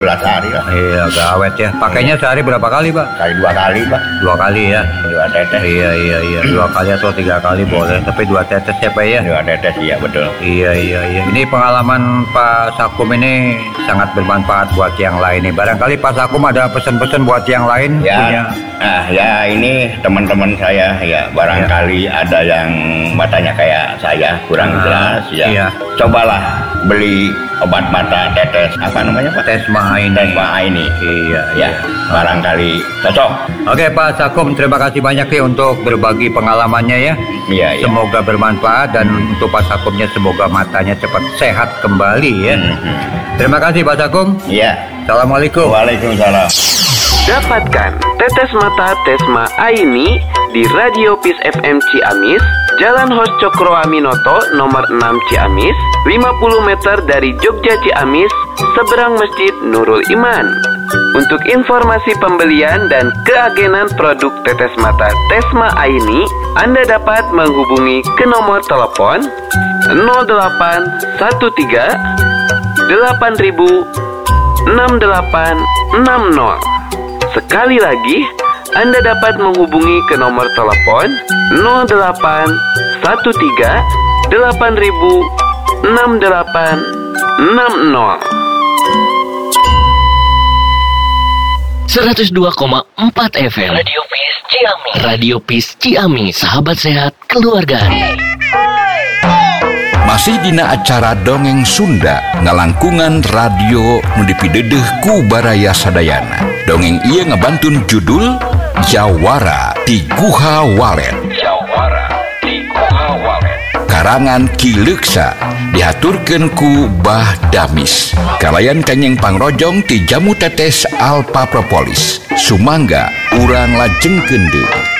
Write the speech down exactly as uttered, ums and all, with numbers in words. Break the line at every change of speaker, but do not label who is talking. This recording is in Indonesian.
belas hari lah.
Iya, agak awet ya. Pakainya sehari berapa kali, Pak?
Kali dua kali, Pak.
Dua kali ya.
Dua tetes.
Iya, iya, iya. Dua kali atau tiga kali boleh. Tapi dua tetes ya, Pak ya?
Dua tetes, iya betul.
Iya, iya, iya. Ini pengalaman Pak Sakum ini sangat bermanfaat buat yang lain nih. Barangkali Pak Sakum ada pesan-pesan buat yang lain?
Ya,
Punya...
nah, ya ini teman-teman saya ya. Barangkali ya. Ada yang matanya kayak saya kurang nah, jelas ya. Iya. Cobalah beli obat mata tetes apa namanya Pak?
Tesma Aini.
Tesma Aini.
Iya,
ya. Barangkali cocok.
Oke Pak Sakum, terima kasih banyak ya untuk berbagi pengalamannya ya.
Iya, iya.
Semoga bermanfaat dan hmm. untuk Pak Sakumnya semoga matanya cepat sehat kembali ya. Hmm. Terima kasih Pak Sakum.
Iya.
Assalamualaikum.
Waalaikumsalam.
Dapatkan tetes mata Tesma Aini di Radio Peace F M Ciamis, Jalan Hos Cokro Aminoto nomor enam Ciamis, lima puluh meter dari Jogja Ciamis, seberang Masjid Nurul Iman. Untuk informasi pembelian dan keagenan produk tetes mata Tesma Aini, Anda dapat menghubungi ke nomor telepon nol delapan satu tiga delapan ribu enam delapan enam nol. Sekali lagi, Anda dapat menghubungi ke nomor telepon nol delapan satu tiga delapan ribu enam delapan enam nol.
seratus dua koma empat F M Radio Peace Ciamis. Radio Peace Ciamis, sahabat sehat keluarga.
Masih dina acara Dongeng Sunda ngalangkungan radio nu dipidedeuh ku Baraya Sadayana. Dongeng ieu ngabantun judul Jawara ti Guha Walet.
Jawara ti Guha Walet.
Karangan Ki Leuksa dihaturkeun ku Bah Damis. Kalayan kanyeng pangrojong ti jamu tetes Alpa Propolis. Sumangga urang lajengkeun deui.